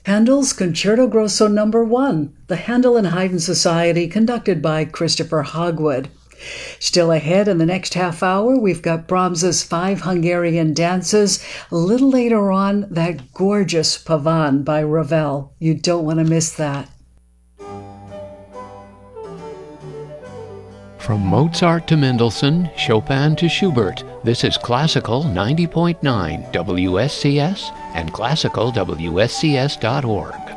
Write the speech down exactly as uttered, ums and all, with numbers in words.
Handel's Concerto Grosso Number One, the Handel and Haydn Society, conducted by Christopher Hogwood. Still ahead in the next half hour, we've got Brahms's Five Hungarian Dances. A little later on, that gorgeous Pavan by Ravel. You don't want to miss that. From Mozart to Mendelssohn, Chopin to Schubert, this is Classical ninety point nine W S C S and classical W S C S dot org.